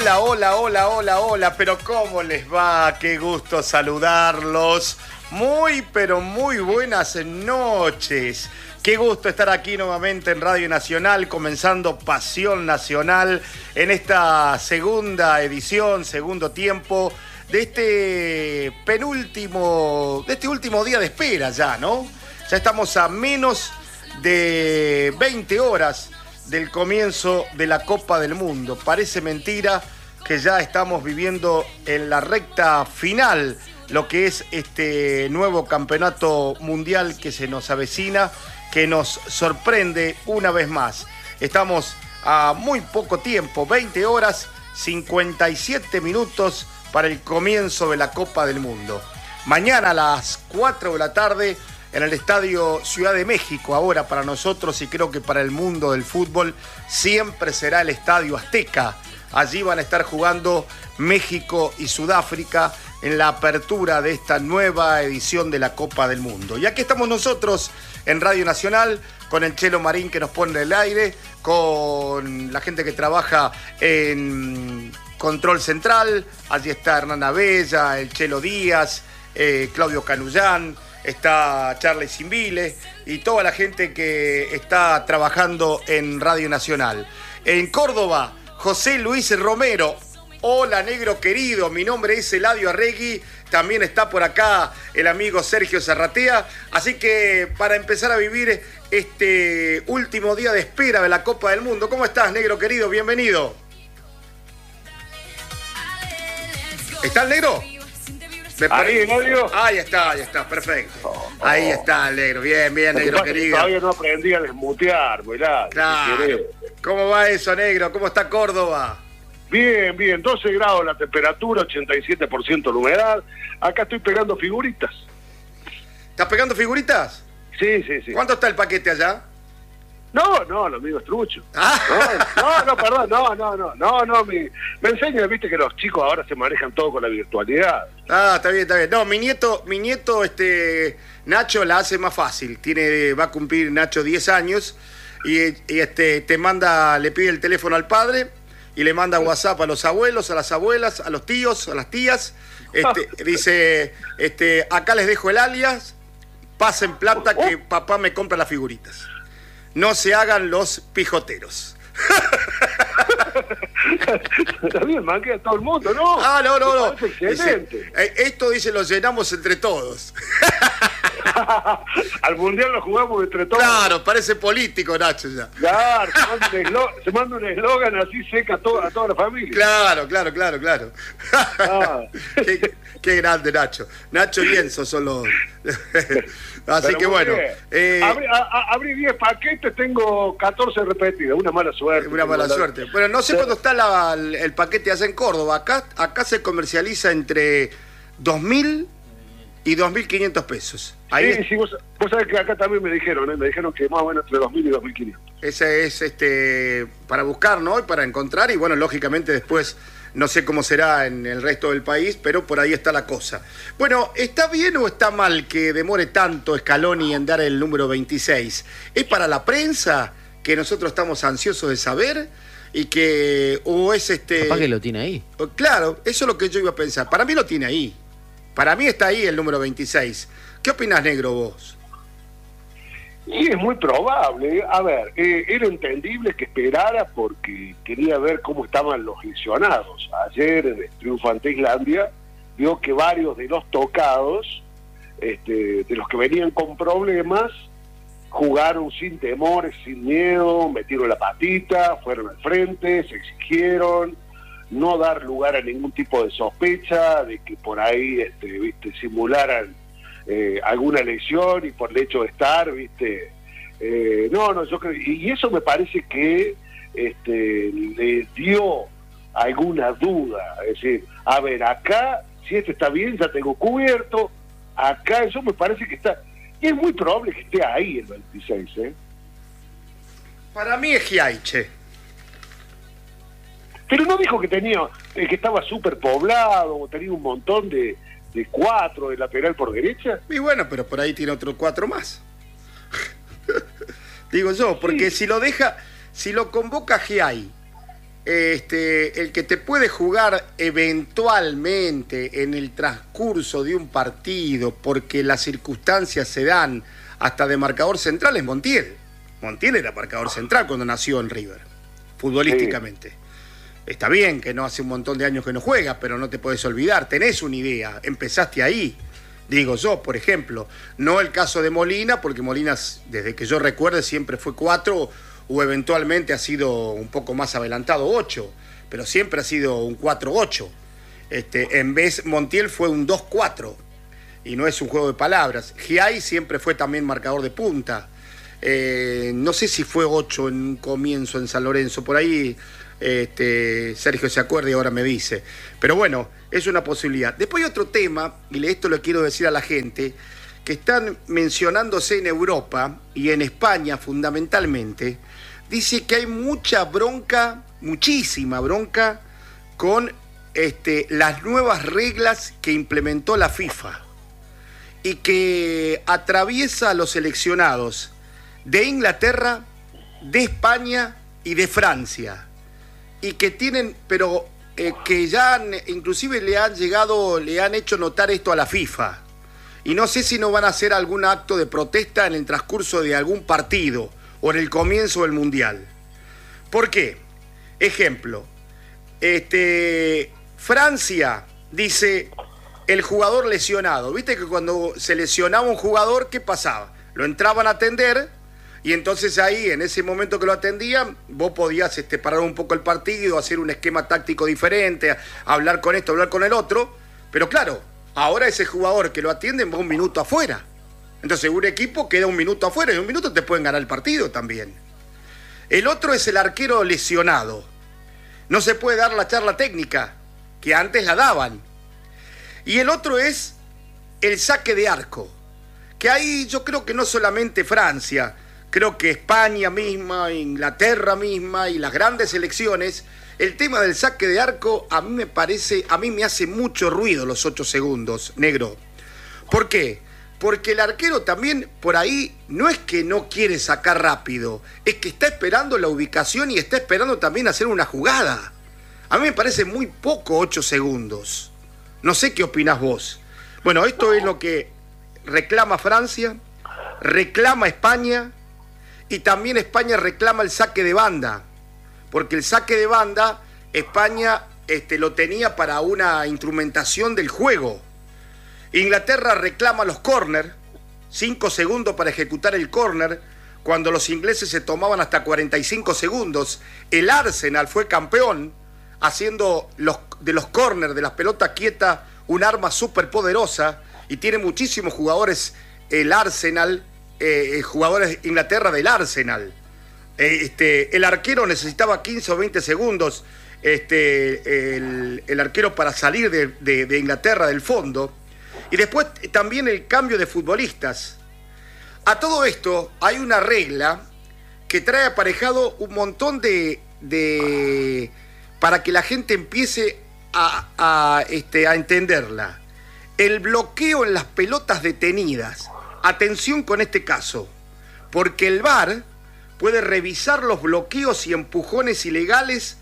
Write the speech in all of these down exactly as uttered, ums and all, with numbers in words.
Hola, hola, hola, hola, hola, pero ¿cómo les va? Qué gusto saludarlos. Muy, pero muy buenas noches. Qué gusto estar aquí nuevamente en Radio Nacional, comenzando Pasión Nacional en esta segunda edición, segundo tiempo de este penúltimo, de este último día de espera ya, ¿no? Ya estamos a menos de veinte horas del comienzo de la Copa del Mundo. Parece mentira que ya estamos viviendo en la recta final lo que es este nuevo campeonato mundial que se nos avecina, que nos sorprende una vez más. Estamos a muy poco tiempo, veinte horas, cincuenta y siete minutos para el comienzo de la Copa del Mundo. Mañana a las cuatro de la tarde en el Estadio Ciudad de México, ahora para nosotros y creo que para el mundo del fútbol, siempre será el Estadio Azteca. Allí van a estar jugando México y Sudáfrica en la apertura de esta nueva edición de la Copa del Mundo. Y aquí estamos nosotros en Radio Nacional, con el Chelo Marín que nos pone el aire, con la gente que trabaja en Control Central. Allí está Hernán Abella, el Chelo Díaz, eh, Claudio Canullán, está Charlie Simbile y toda la gente que está trabajando en Radio Nacional. En Córdoba, José Luis Romero. Hola, negro querido, mi nombre es Eladio Arregui. También está por acá el amigo Sergio Zarratea. Así que para empezar a vivir este último día de espera de la Copa del Mundo. ¿Cómo estás, negro querido? Bienvenido. ¿Está el negro? Ahí, Eladio. Ahí está, ahí está, perfecto. Oh, oh. Ahí está el negro, bien, bien, negro querido. Todavía no aprendí a desmutear, Eladio. Claro. ¿Cómo va eso, negro? ¿Cómo está Córdoba? Bien, bien, doce grados la temperatura, ochenta y siete por ciento la humedad. Acá estoy pegando figuritas. ¿Estás pegando figuritas? Sí, sí, sí. ¿Cuánto está el paquete allá? No, no, lo mío es trucho. Ah. No, no, no, perdón, no, no, no, no, no, mi, me enseña, viste que los chicos ahora se manejan todo con la virtualidad. Ah, está bien, está bien. No, mi nieto, mi nieto, este, Nacho la hace más fácil. Tiene, va a cumplir Nacho diez años y, y este, te manda, le pide el teléfono al padre y le manda WhatsApp a los abuelos, a las abuelas, a los tíos, a las tías. Este, dice, este, acá les dejo el alias, pasen plata que papá me compra las figuritas. No se hagan los pijoteros. Está bien, man, que a todo el mundo, ¿no? Ah, no, no, no. Excelente. Dice, esto dice, lo llenamos entre todos. Al mundial lo jugamos entre todos. Claro, parece político, Nacho, ya. Claro, se manda un eslogan así seca a, to a toda la familia. Claro, claro, claro, claro. Ah. qué, qué grande, Nacho. Nacho y Enzo son los... Así Pero que bueno. Eh... Abrí, a, a, abrí diez paquetes, tengo catorce repetidos. Una mala suerte. Una mala la... suerte. Bueno, no sé sí. cuándo está la, el paquete allá en Córdoba. Acá, acá se comercializa entre dos mil y dos mil quinientos pesos. Ahí sí, es... sí, vos, vos sabés que acá también me dijeron, ¿eh? Me dijeron que más o menos entre dos mil y dos mil quinientos. Ese es este para buscar, ¿no? Y para encontrar, y bueno, lógicamente después no sé cómo será en el resto del país, pero por ahí está la cosa. Bueno, ¿está bien o está mal que demore tanto Scaloni en dar el número veintiséis? ¿Es para la prensa que nosotros estamos ansiosos de saber? Y que, o es este... Capaz que lo tiene ahí. Claro, eso es lo que yo iba a pensar. Para mí lo tiene ahí. Para mí está ahí el número veintiséis. ¿Qué opinás, negro, vos? Y es muy probable. A ver, eh, era entendible que esperara porque quería ver cómo estaban los lesionados. Ayer, en el triunfo ante Islandia, vio que varios de los tocados, este, de los que venían con problemas, jugaron sin temores, sin miedo, metieron la patita, fueron al frente, se exigieron, no dar lugar a ningún tipo de sospecha de que por ahí este, viste, simularan Eh, alguna lesión y por el hecho de estar, viste, eh, no, no, yo creo, y eso me parece que este, le dio alguna duda, es decir, a ver, acá, si este está bien, ya tengo cubierto, acá eso me parece que está, y es muy probable que esté ahí el veintiséis, ¿eh? Para mí es Giaiche. Pero no dijo que tenía, eh, que estaba súper poblado, o tenía un montón de de cuatro de lateral por derecha. Y bueno, pero por ahí tiene otro cuatro más. Digo yo, porque sí. si lo deja, si lo convoca Giai este, el que te puede jugar eventualmente en el transcurso de un partido, porque las circunstancias se dan hasta de marcador central, es Montiel. Montiel era marcador central cuando nació en River, futbolísticamente. Sí. Está bien que no hace un montón de años que no juega, pero no te puedes olvidar, tenés una idea, empezaste ahí, digo yo, por ejemplo. No el caso de Molina, porque Molina, desde que yo recuerde, siempre fue cuatro, o eventualmente ha sido un poco más adelantado, ocho, pero siempre ha sido un cuatro ocho. Este, en vez, Montiel fue un dos cuatro, y no es un juego de palabras. Giai siempre fue también marcador de punta. Eh, no sé si fue ocho en un comienzo en San Lorenzo, por ahí... Este, Sergio se acuerda y ahora me dice. Pero bueno, es una posibilidad. Después hay otro tema, y esto lo quiero decir a la gente, que están mencionándose en Europa y en España fundamentalmente. Dice que hay mucha bronca, muchísima bronca, con este, las nuevas reglas que implementó la FIFA y que atraviesa a los seleccionados de Inglaterra, de España y de Francia. Y que tienen, pero eh, que ya han, inclusive le han llegado, le han hecho notar esto a la FIFA. Y no sé si no van a hacer algún acto de protesta en el transcurso de algún partido o en el comienzo del Mundial. ¿Por qué? Ejemplo, este, Francia dice el jugador lesionado. ¿Viste que cuando se lesionaba un jugador, qué pasaba? Lo entraban a atender. Y entonces ahí, en ese momento que lo atendían, vos podías este, parar un poco el partido, hacer un esquema táctico diferente, hablar con esto, hablar con el otro. Pero claro, ahora ese jugador que lo atienden va un minuto afuera. Entonces un equipo queda un minuto afuera y en un minuto te pueden ganar el partido también. El otro es el arquero lesionado. No se puede dar la charla técnica, que antes la daban. Y el otro es el saque de arco. Que ahí yo creo que no solamente Francia... Creo que España misma, Inglaterra misma y las grandes selecciones, el tema del saque de arco a mí me parece, a mí me hace mucho ruido los ocho segundos, negro. ¿Por qué? Porque el arquero también por ahí no es que no quiere sacar rápido, es que está esperando la ubicación y está esperando también hacer una jugada. A mí me parece muy poco ocho segundos. No sé qué opinás vos. Bueno, esto es lo que reclama Francia, reclama España. Y también España reclama el saque de banda, porque el saque de banda España este, lo tenía para una instrumentación del juego. Inglaterra reclama los córner, cinco segundos para ejecutar el córner, cuando los ingleses se tomaban hasta cuarenta y cinco segundos. El Arsenal fue campeón, haciendo los, de los córner, de las pelotas quietas, un arma súper poderosa, y tiene muchísimos jugadores el Arsenal, Eh, jugadores de Inglaterra del Arsenal. Eh, este, el arquero necesitaba quince o veinte segundos, este, el, el arquero para salir de, de, de Inglaterra del fondo. Y después también el cambio de futbolistas. A todo esto hay una regla que trae aparejado un montón de... de para que la gente empiece a, a, este, a entenderla. El bloqueo en las pelotas detenidas. Atención con este caso, porque el V A R puede revisar los bloqueos y empujones ilegales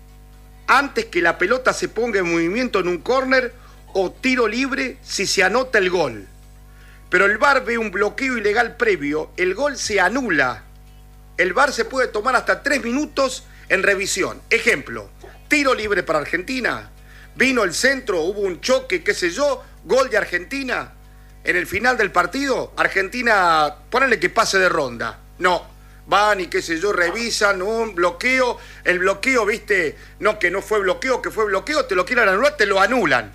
antes que la pelota se ponga en movimiento en un córner o tiro libre si se anota el gol. Pero el V A R ve un bloqueo ilegal previo, el gol se anula. El V A R se puede tomar hasta tres minutos en revisión. Ejemplo, tiro libre para Argentina, vino el centro, hubo un choque, qué sé yo, gol de Argentina. En el final del partido, Argentina, ponele que pase de ronda. No, van y qué sé yo, revisan un bloqueo. El bloqueo, viste, no que no fue bloqueo, que fue bloqueo, te lo quieran anular, te lo anulan.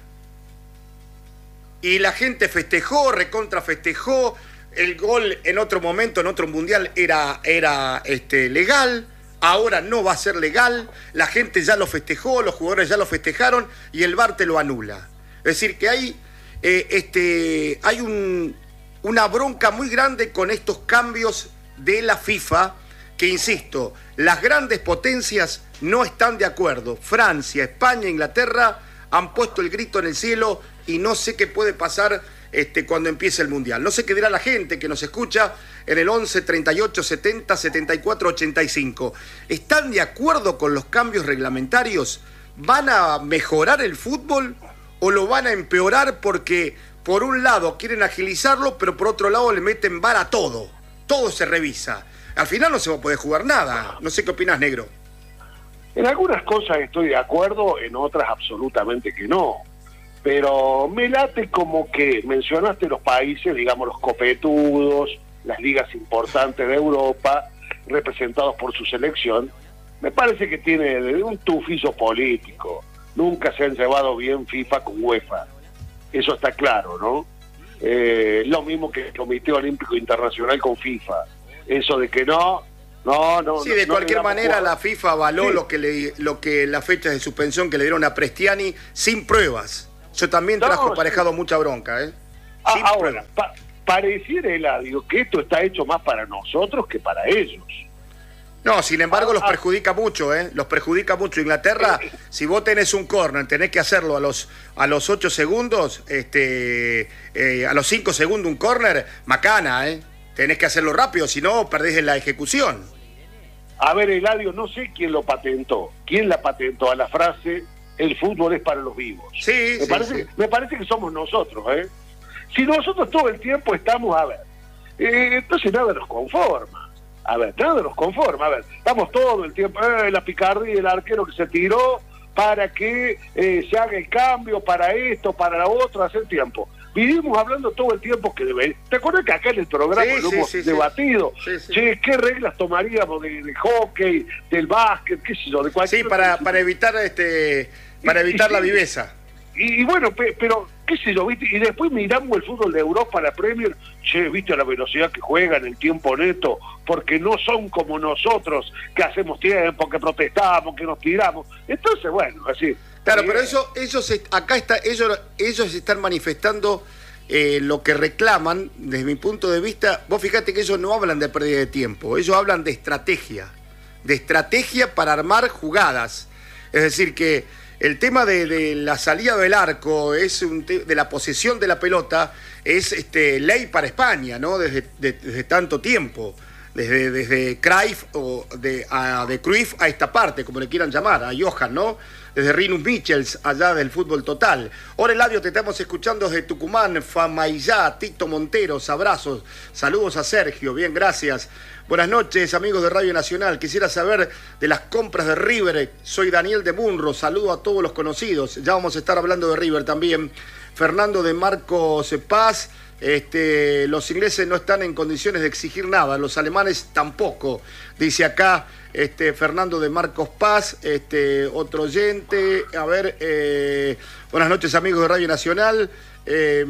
Y la gente festejó, recontra festejó. El gol en otro momento, en otro mundial, era, era este, legal. Ahora no va a ser legal. La gente ya lo festejó, los jugadores ya lo festejaron y el V A R te lo anula. Es decir, que hay... Eh, este, hay un, una bronca muy grande con estos cambios de la FIFA que, insisto, las grandes potencias no están de acuerdo. Francia, España, Inglaterra han puesto el grito en el cielo y no sé qué puede pasar este, cuando empiece el Mundial. No sé qué dirá la gente que nos escucha en el once, treinta y ocho, setenta, setenta y cuatro, ochenta y cinco. ¿Están de acuerdo con los cambios reglamentarios? ¿Van a mejorar el fútbol o lo van a empeorar porque por un lado quieren agilizarlo, pero por otro lado le meten vara a todo? Todo se revisa. Al final no se va a poder jugar nada. No sé qué opinas, negro. En algunas cosas estoy de acuerdo, en otras absolutamente que no. Pero me late como que mencionaste los países, digamos los copetudos, las ligas importantes de Europa, representados por su selección. Me parece que tiene un tufillo político. Nunca se han llevado bien FIFA con UEFA. Eso está claro, ¿no? Eh, lo mismo que el Comité Olímpico Internacional con FIFA. Eso de que no, no, no. Sí, de no cualquier manera jugar. La FIFA avaló Sí. lo que le, lo que las fechas de suspensión que le dieron a Prestiani sin pruebas. Eso también trajo No, aparejado sí. mucha bronca, ¿eh? Ah, Sin ahora, pruebas. pa pareciera, Eladio, que esto está hecho más para nosotros que para ellos. No, sin embargo, Ah, los ah. perjudica mucho, ¿eh? Los perjudica mucho. Inglaterra, Eh, eh. si vos tenés un córner, tenés que hacerlo a los a los ocho segundos, este, eh, a los cinco segundos un córner, macana, ¿eh? Tenés que hacerlo rápido, si no, perdés en la ejecución. A ver, Eladio, no sé quién lo patentó. ¿Quién la patentó a la frase el fútbol es para los vivos? Sí, me sí, parece, sí. me parece que somos nosotros, ¿eh? Si nosotros todo el tiempo estamos, a ver, eh, entonces nada nos conforma. A ver, nada nos conforma. A ver, estamos todo el tiempo, eh, la picardía del arquero que se tiró para que eh, se haga el cambio, para esto, para la otra, hace tiempo. Vivimos hablando todo el tiempo que debe. ¿Te acuerdas que acá en el programa Sí, lo sí, hemos sí, sí. debatido? Sí, sí. Che, ¿qué reglas tomaríamos de, de hockey, del básquet, qué sé yo, de cualquier Sí, para, cosa? para evitar este para evitar la viveza. Y, y bueno, pe, pero, qué sé yo, ¿viste? Y después miramos el fútbol de Europa, la Premier, che, ¿viste la velocidad que juegan, el tiempo neto? Porque no son como nosotros, que hacemos tiempo, que protestamos, que nos tiramos. Entonces, bueno, así. Claro, eh, pero eso, ellos est- acá está, ellos, ellos están manifestando eh, lo que reclaman, desde mi punto de vista. Vos fíjate que ellos no hablan de pérdida de tiempo, ellos hablan de estrategia, de estrategia para armar jugadas. Es decir, que el tema de, de la salida del arco, es un te- de la posesión de la pelota, es este, ley para España, ¿no? Desde, de- desde tanto tiempo. Desde, desde Cruyff o de, a, de Cruyff a esta parte, como le quieran llamar, a Johan, ¿no? Desde Rinus Michels, allá del fútbol total. Ahora, Eladio, te estamos escuchando desde Tucumán, Famaillá, Tito Monteros, abrazos, saludos a Sergio, bien, gracias. Buenas noches, amigos de Radio Nacional. Quisiera saber de las compras de River. Soy Daniel de Munro, saludo a todos los conocidos. Ya vamos a estar hablando de River también. Fernando de Marcos Paz. Este, los ingleses no están en condiciones de exigir nada, los alemanes tampoco, dice acá este, Fernando de Marcos Paz, este, otro oyente. A ver, eh, buenas noches, amigos de Radio Nacional. Eh,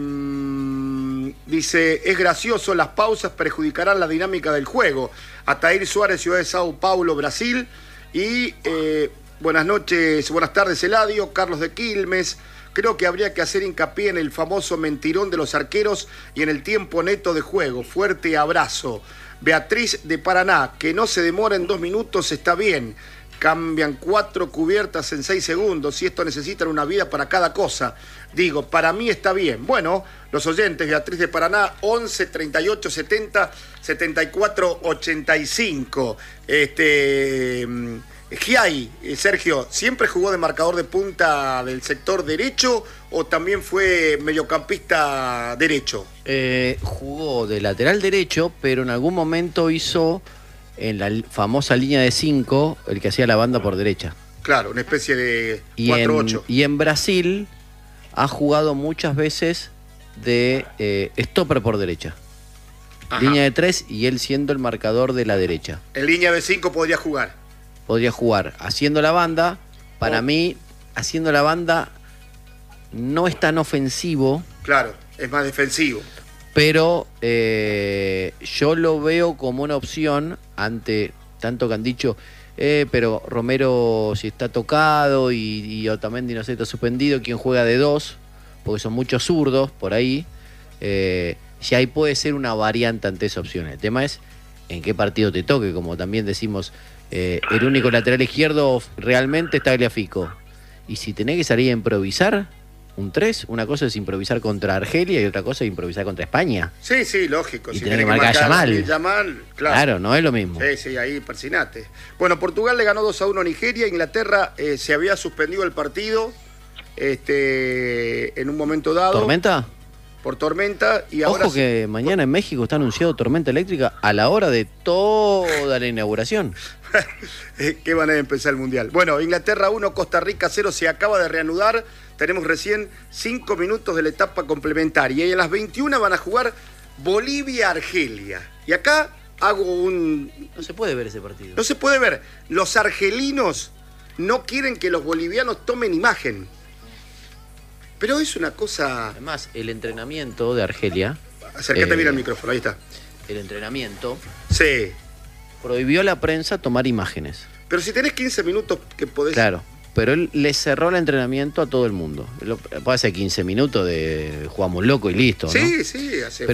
dice, es gracioso, las pausas perjudicarán la dinámica del juego. Atair Suárez, Ciudad de Sao Paulo, Brasil. Y eh, buenas noches, buenas tardes, Eladio. Carlos de Quilmes. Creo que habría que hacer hincapié en el famoso mentirón de los arqueros y en el tiempo neto de juego. Fuerte abrazo. Beatriz de Paraná, que no se demora en dos minutos, está bien. Cambian cuatro cubiertas en seis segundos y esto necesitan una vida para cada cosa. Digo, para mí está bien. Bueno, los oyentes, Beatriz de Paraná, once, treinta y ocho, setenta, setenta y cuatro, ochenta y cinco. Este... Giai, Sergio, ¿siempre jugó de marcador de punta del sector derecho o también fue mediocampista derecho? Eh, jugó de lateral derecho, pero en algún momento hizo en la famosa línea de cinco el que hacía la banda por derecha. Claro, una especie de Y cuatro en, ocho. y en Brasil ha jugado muchas veces de eh, stopper por derecha. Ajá. Línea de tres y él siendo el marcador de la derecha. En línea de cinco podría jugar. Podría jugar haciendo la banda. Para Oh. mí, haciendo la banda no es tan ofensivo, Claro, es más defensivo. pero eh, yo lo veo como una opción ante tanto que han dicho, eh, pero Romero si está tocado y, y Otamendi no sé, está suspendido, ¿quién juega de dos? Porque son muchos zurdos por ahí. Eh, si ahí puede ser una variante ante esa opción. El tema es en qué partido te toque, como también decimos, eh, el único lateral izquierdo realmente está Tagliafico. Y si tenés que salir a improvisar, un tres. Una cosa es improvisar contra Argelia y otra cosa es improvisar contra España. Sí, sí, lógico. Y si tenés tenés que marcar a Yamal. sí, Yamal, claro. Claro, no es lo mismo. Sí, sí, ahí persinate. Bueno, Portugal le ganó dos a uno a Nigeria. Inglaterra eh, se había suspendido el partido este, en un momento dado. ¿Tormenta? Por tormenta. Y ahora Ojo que mañana en México está anunciado tormenta eléctrica a la hora de toda la inauguración. que van a empezar el Mundial. Bueno, Inglaterra uno, Costa Rica cero, se acaba de reanudar. Tenemos recién cinco minutos de la etapa complementaria. Y a las veintiuna van a jugar Bolivia-Argelia. Y acá hago un... No se puede ver ese partido. No se puede ver. Los argelinos no quieren que los bolivianos tomen imagen. Pero es una cosa... Además, el entrenamiento de Argelia... Acércate eh, bien al micrófono, ahí está. El entrenamiento Sí. prohibió a la prensa tomar imágenes. Pero si tenés quince minutos que podés... Claro, pero él le cerró el entrenamiento a todo el mundo. Lo, puede ser quince minutos de jugamos loco y listo, ¿no? Sí, sí, hace...